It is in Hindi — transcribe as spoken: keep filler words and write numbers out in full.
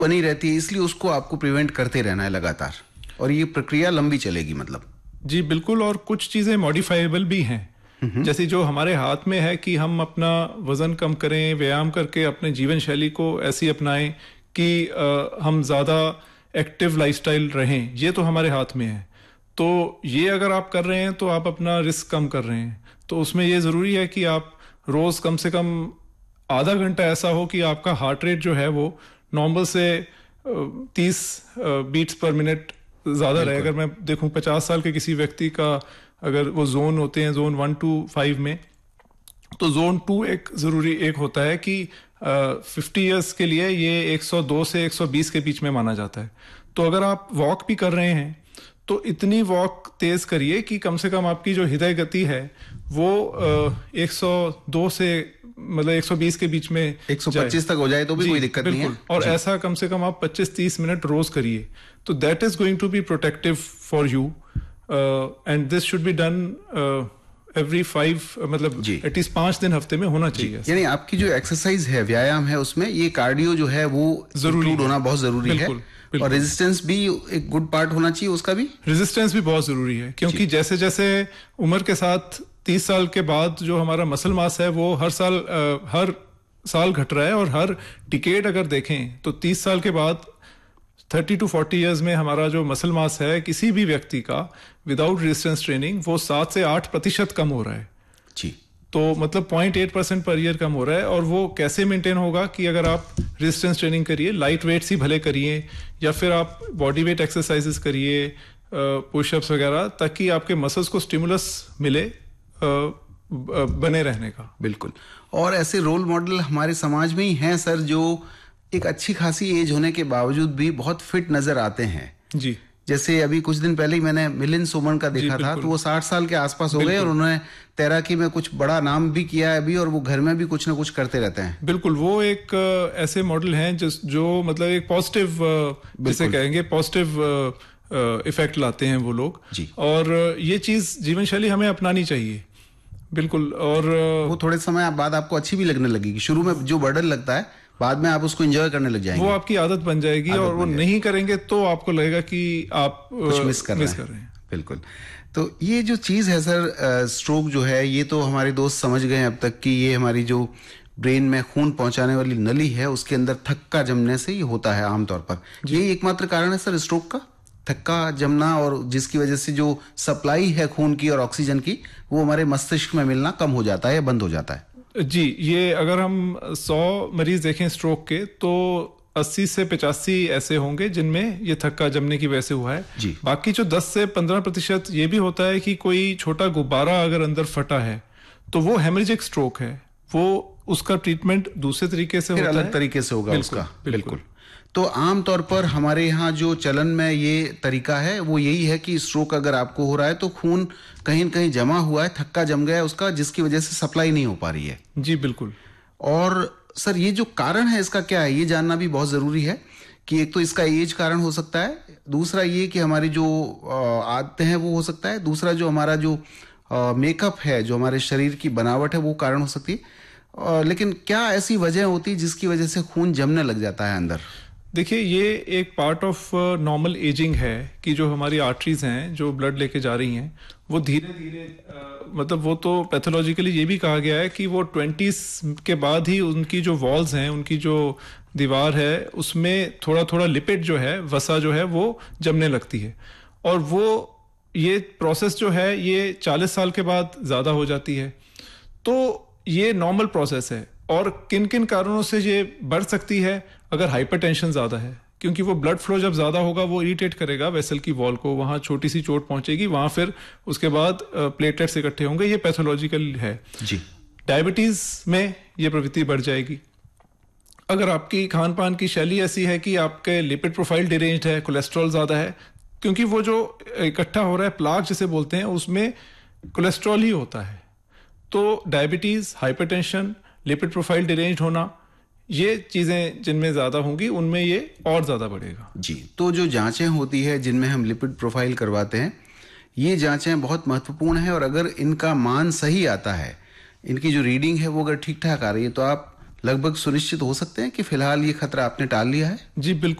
बनी रहती है, इसलिए उसको आपको प्रिवेंट करते रहना है लगातार, और ये प्रक्रिया लंबी चलेगी मतलब। जी बिल्कुल, और कुछ चीज़ें मॉडिफाइबल भी हैं, जैसे जो हमारे हाथ में है कि हम अपना वज़न कम करें, व्यायाम करके अपने जीवन शैली को ऐसी अपनाएं कि आ, हम ज़्यादा एक्टिव लाइफस्टाइल रहें, ये तो हमारे हाथ में है। तो ये अगर आप कर रहे हैं तो आप अपना रिस्क कम कर रहे हैं। तो उसमें ये ज़रूरी है कि आप रोज़ कम से कम आधा घंटा ऐसा हो कि आपका हार्ट रेट जो है वो नॉर्मल से तीस बीट्स पर मिनट ज़्यादा रहे। अगर मैं देखूं पचास साल के किसी व्यक्ति का, अगर वो जोन होते हैं जोन वन टू फाइव में, तो जोन टू एक ज़रूरी एक होता है कि फिफ्टी इयर्स के लिए ये एक सौ दो से एक सौ बीस के बीच में माना जाता है। तो अगर आप वॉक भी कर रहे हैं तो इतनी वॉक तेज़ करिए कि कम से कम आपकी जो हृदय गति है वो एक सौ दो से मतलब एक सौ बीस के बीच में एक सौ पच्चीस तक हो जाए तो भी कोई दिक्कत नहीं है। और ऐसा कम से कम आप पच्चीस तीस मिनट रोज करिए, तो that is going to be protective for you, and this should be done every five, मतलब एटलीस्ट पांच दिन हफ्ते में होना चाहिए। यानी आपकी जो एक्सरसाइज है, व्यायाम है, उसमें ये कार्डियो जो है वो जरूरी होना बहुत जरूरी है, और रेजिस्टेंस भी एक गुड पार्ट होना चाहिए उसका भी। रेजिस्टेंस भी बहुत जरूरी है, क्योंकि जैसे जैसे उम्र के साथ तीस साल के बाद जो हमारा मसल मास है वो हर साल आ, हर साल घट रहा है, और हर डिकेड अगर देखें तो तीस साल के बाद थर्टी टू फोर्टी इयर्स में हमारा जो मसल मास है किसी भी व्यक्ति का विदाउट रेजिस्टेंस ट्रेनिंग वो सात से आठ प्रतिशत कम हो रहा है जी। तो मतलब point eight percent per year कम हो रहा है। और वो कैसे मेंटेन होगा कि अगर आप रेजिस्टेंस ट्रेनिंग करिए, लाइट वेट्स ही भले करिए, या फिर आप बॉडी वेट एक्सरसाइजेस करिए, पुशअप्स वगैरह, ताकि आपके मसल्स को स्टिमुलस मिले बने रहने का। बिल्कुल। और ऐसे रोल मॉडल हमारे समाज में ही हैं सर, जो एक अच्छी खासी एज होने के बावजूद भी बहुत फिट नजर आते हैं जी। जैसे अभी कुछ दिन पहले ही मैंने मिलिंद सोमन का देखा था, तो वो साठ साल के आसपास हो गए और उन्होंने तैराकी में कुछ बड़ा नाम भी किया है अभी, और वो घर में भी कुछ ना कुछ करते रहते हैं। बिल्कुल, वो एक ऐसे मॉडल हैं जो जो मतलब एक पॉजिटिव, जिसे कहेंगे पॉजिटिव इफेक्ट लाते हैं वो लोग जी। और ये चीज जीवन शैली हमें अपनानी चाहिए। बिल्कुल। और वो थोड़े समय बाद आपको अच्छी भी लगने लगेगी। शुरू में जो बर्डन लगता है, बाद में आप उसको एंजॉय करने लग जाएंगे, वो आपकी आदत बन जाएगी, और वो नहीं करेंगे तो आपको लगेगा कि आप कुछ मिस कर, मिस कर रहे हैं। बिल्कुल। तो ये जो चीज है सर, स्ट्रोक जो है, ये तो हमारे दोस्त समझ गए अब तक कि ये हमारी जो ब्रेन में खून पहुंचाने वाली नली है उसके अंदर थक्का जमने से ही होता है आमतौर पर। यही एकमात्र कारण है सर स्ट्रोक का, थक्का जमना, और जिसकी वजह से जो सप्लाई है खून की और ऑक्सीजन की वो हमारे मस्तिष्क में मिलना कम हो जाता है या बंद हो जाता है। जी, ये अगर हम सौ मरीज देखें स्ट्रोक के तो अस्सी से पचासी ऐसे होंगे जिनमें ये थक्का जमने की वजह से हुआ है जी। बाकी जो दस से पंद्रह प्रतिशत ये भी होता है कि कोई छोटा गुब्बारा अगर अंदर फटा है तो वो हेमरेजिक स्ट्रोक है, वो उसका ट्रीटमेंट दूसरे तरीके से होता है, अलग तरीके से होगा उसका। बिल्कुल, बिल्कुल। तो आमतौर पर हमारे यहाँ जो चलन में ये तरीका है वो यही है कि स्ट्रोक अगर आपको हो रहा है तो खून कहीं न कहीं जमा हुआ है, थक्का जम गया है उसका, जिसकी वजह से सप्लाई नहीं हो पा रही है। जी बिल्कुल। और सर ये जो कारण है इसका क्या है, ये जानना भी बहुत जरूरी है कि एक तो इसका एज कारण हो सकता है, दूसरा ये कि हमारी जो आदतें हैं वो हो सकता है, दूसरा जो हमारा जो मेकअप है, जो हमारे शरीर की बनावट है वो कारण हो सकती है। लेकिन क्या ऐसी वजह होती है जिसकी वजह से खून जमने लग जाता है अंदर? देखिए, ये एक पार्ट ऑफ नॉर्मल एजिंग है कि जो हमारी आर्टरीज हैं जो ब्लड लेके जा रही हैं वो धीरे धीरे मतलब वो तो पैथोलॉजिकली ये भी कहा गया है कि वो ट्वेंटीज के बाद ही उनकी जो वॉल्स हैं, उनकी जो दीवार है उसमें थोड़ा थोड़ा लिपिड जो है, वसा जो है वो जमने लगती है, और वो ये प्रोसेस जो है ये चालीस साल के बाद ज़्यादा हो जाती है। तो ये नॉर्मल प्रोसेस है, और किन किन कारणों से ये बढ़ सकती है? अगर हाइपरटेंशन ज़्यादा है, क्योंकि वो ब्लड फ्लो जब ज़्यादा होगा वो इरिटेट करेगा वेसल की वॉल को, वहाँ छोटी सी चोट पहुंचेगी, वहाँ फिर उसके बाद प्लेटलेट्स इकट्ठे होंगे, ये पैथोलॉजिकल है जी। डायबिटीज़ में ये प्रवृत्ति बढ़ जाएगी। अगर आपकी खान पान की शैली ऐसी है कि आपके लिपिड प्रोफाइल डिरेंज्ड है, कोलेस्ट्रॉल ज़्यादा है, क्योंकि वो जो इकट्ठा हो रहा है प्लाक जिसे बोलते हैं उसमें कोलेस्ट्रॉल ही होता है, तो diabetes, hypertension, lipid profile deranged होना, ये चीजें जिनमें ज्यादा होंगी उनमें ये और ज्यादा बढ़ेगा। जी। तो जो जांचें होती है जिनमें हम लिपिड प्रोफाइल करवाते हैं, ये जांचें बहुत महत्वपूर्ण है, और अगर इनका मान सही आता है, इनकी जो रीडिंग है वो अगर ठीक ठाक आ रही है, तो आप लगभग सुनिश्चित हो सकते हैं कि फिलहाल ये खतरा आपने टाल लिया है? जी बिल्कुल।